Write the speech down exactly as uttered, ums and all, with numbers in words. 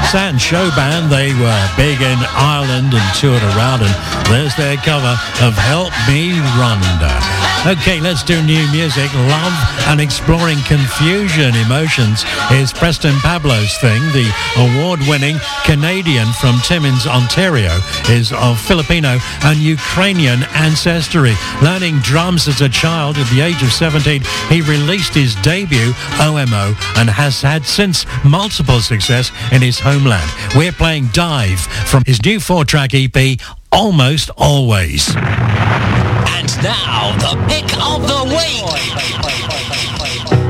Sand Show Band, they were big in Ireland and toured around, and there's their cover of Help Me Rhonda. Okay, let's do new music. Love and Exploring Confusion Emotions is Preston Pablo's thing. The award-winning Canadian from Timmins, Ontario, is of Filipino and Ukrainian ancestry. Learning drums as a child at the age of seventeen, he released his debut, O M O, and has had since multiple success in his homeland. We're playing Dive from his new four-track E P, Almost Always. And now, the pick of the week.